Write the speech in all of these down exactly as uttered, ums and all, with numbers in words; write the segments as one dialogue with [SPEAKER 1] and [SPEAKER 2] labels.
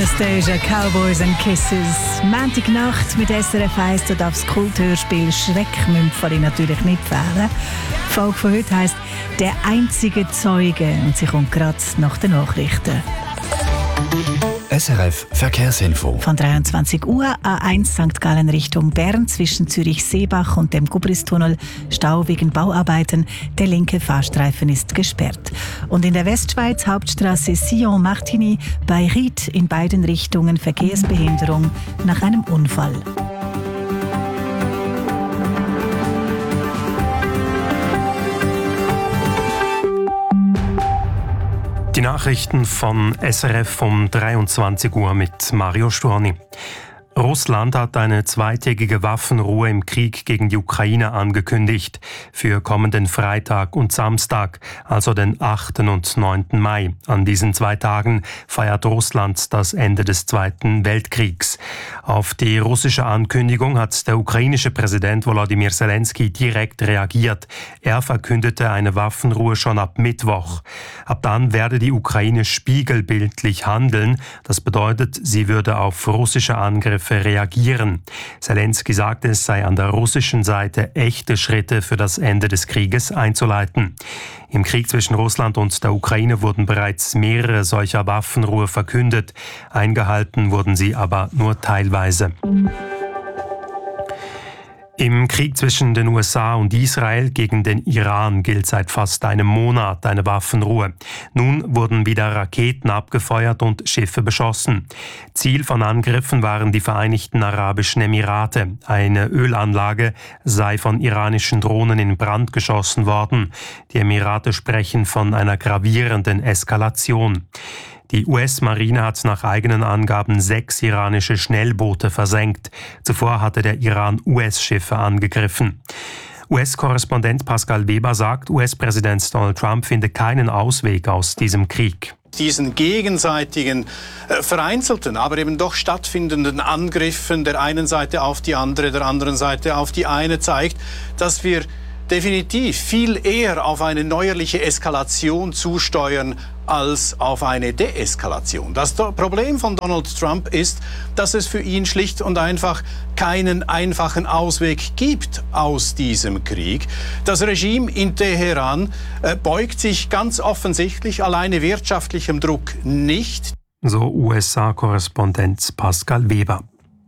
[SPEAKER 1] Anastasia, Cowboys and Kisses. Montagnacht mit S R F eins, da darf das Kulthörspiel Schreckmümpfeli natürlich nicht fehlen. Die Folge von heute heisst «Der einzige Zeuge» und sie kommt gerade nach den Nachrichten.
[SPEAKER 2] S R F Verkehrsinfo.
[SPEAKER 1] Von dreiundzwanzig Uhr A eins Sankt Gallen Richtung Bern zwischen Zürich-Seebach und dem Gubristunnel Stau wegen Bauarbeiten. Der linke Fahrstreifen ist gesperrt. Und in der Westschweiz Hauptstraße Sion-Martigny bei Ried in beiden Richtungen Verkehrsbehinderung nach einem Unfall.
[SPEAKER 3] Die Nachrichten von S R F um dreiundzwanzig Uhr mit Mario Storni. Russland hat eine zweitägige Waffenruhe im Krieg gegen die Ukraine angekündigt für kommenden Freitag und Samstag, also den achten und neunten Mai. An diesen zwei Tagen feiert Russland das Ende des Zweiten Weltkriegs. Auf die russische Ankündigung hat der ukrainische Präsident Volodymyr Zelensky direkt reagiert. Er verkündete eine Waffenruhe schon ab Mittwoch. Ab dann werde die Ukraine spiegelbildlich handeln. Das bedeutet, sie würde auf russische Angriffe reagieren. Zelensky sagte, es sei an der russischen Seite echte Schritte für das Ende des Krieges einzuleiten. Im Krieg zwischen Russland und der Ukraine wurden bereits mehrere solcher Waffenruhe verkündet. Eingehalten wurden sie aber nur teilweise. Im Krieg zwischen den U S A und Israel gegen den Iran gilt seit fast einem Monat eine Waffenruhe. Nun wurden wieder Raketen abgefeuert und Schiffe beschossen. Ziel von Angriffen waren die Vereinigten Arabischen Emirate. Eine Ölanlage sei von iranischen Drohnen in Brand geschossen worden. Die Emirate sprechen von einer gravierenden Eskalation. Die U S-Marine hat nach eigenen Angaben sechs iranische Schnellboote versenkt. Zuvor hatte der Iran U S-Schiffe angegriffen. U S-Korrespondent Pascal Weber sagt, U S-Präsident Donald Trump finde keinen Ausweg aus diesem Krieg.
[SPEAKER 4] Diesen gegenseitigen, äh, vereinzelten, aber eben doch stattfindenden Angriffen der einen Seite auf die andere, der anderen Seite auf die eine zeigt, dass wir definitiv viel eher auf eine neuerliche Eskalation zusteuern als auf eine Deeskalation. Das Problem von Donald Trump ist, dass es für ihn schlicht und einfach keinen einfachen Ausweg gibt aus diesem Krieg. Das Regime in Teheran äh, beugt sich ganz offensichtlich alleine wirtschaftlichem Druck nicht.
[SPEAKER 3] So U S A-Korrespondent Pascal Weber.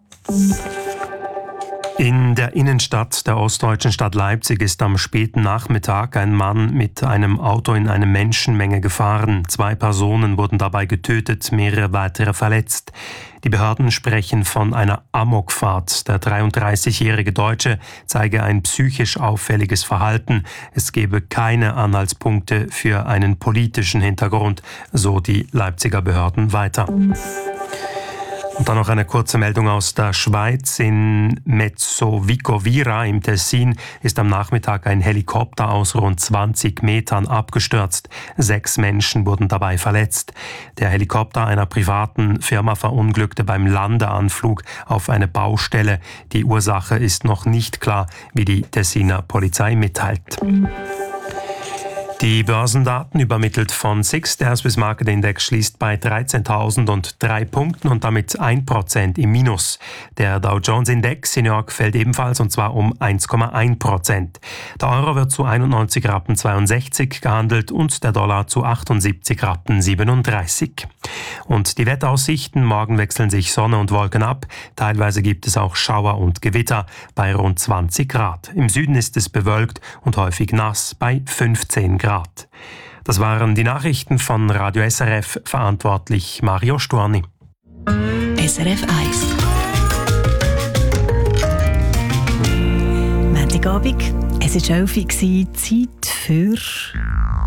[SPEAKER 3] In der Innenstadt der ostdeutschen Stadt Leipzig ist am späten Nachmittag ein Mann mit einem Auto in eine Menschenmenge gefahren. Zwei Personen wurden dabei getötet, mehrere weitere verletzt. Die Behörden sprechen von einer Amokfahrt. Der dreiunddreißigjährige Deutsche zeige ein psychisch auffälliges Verhalten. Es gebe keine Anhaltspunkte für einen politischen Hintergrund, so die Leipziger Behörden weiter. Und dann noch eine kurze Meldung aus der Schweiz. In Mezzovicovira im Tessin ist am Nachmittag ein Helikopter aus rund zwanzig Metern abgestürzt. Sechs Menschen wurden dabei verletzt. Der Helikopter einer privaten Firma verunglückte beim Landeanflug auf eine Baustelle. Die Ursache ist noch nicht klar, wie die Tessiner Polizei mitteilt. Die Börsendaten übermittelt von SIX. Der Swiss Market Index schließt bei dreizehntausenddrei Punkten und damit ein Prozent im Minus. Der Dow Jones Index in New York fällt ebenfalls und zwar um eins Komma eins Prozent. Der Euro wird zu einundneunzig Rappen zweiundsechzig gehandelt und der Dollar zu achtundsiebzig Rappen siebenunddreißig. Und die Wetteraussichten: Morgen wechseln sich Sonne und Wolken ab. Teilweise gibt es auch Schauer und Gewitter bei rund zwanzig Grad. Im Süden ist es bewölkt und häufig nass bei fünfzehn Grad. Das waren die Nachrichten von Radio S R F, verantwortlich Mario Storni.
[SPEAKER 1] S R F eins. Montagabend, es war elf Uhr, Zeit für